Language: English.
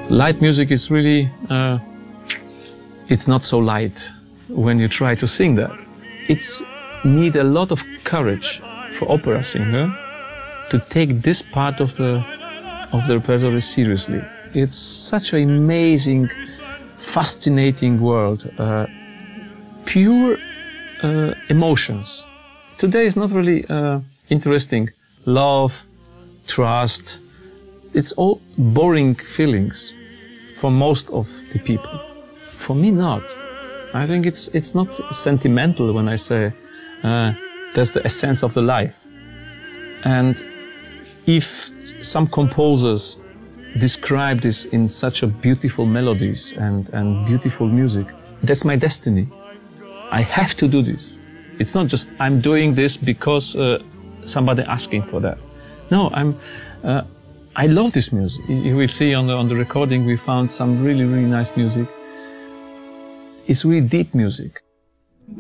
Light music is really, it's not so light when you try to sing that. It's need a lot of courage for opera singer to take this part of the repertoire seriously. It's such an amazing, fascinating world, pure emotions. Today is not really interesting. Love, trust, it's all boring feelings for most of the people. For me, not. I think it's not sentimental when I say that's the essence of the life. And if some composers describe this in such a beautiful melodies and beautiful music, that's my destiny. I have to do this. It's not just I'm doing this because somebody asking for that. No, I love this music. You will see on the recording we found some really, really nice music. It's really deep music.